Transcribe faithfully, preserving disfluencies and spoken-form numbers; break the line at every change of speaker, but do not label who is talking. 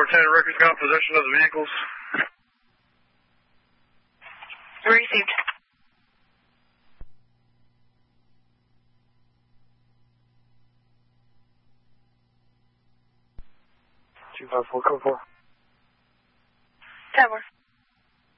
Lieutenant Records got possession of the vehicles.
Received.
two five four, code four.
Tower.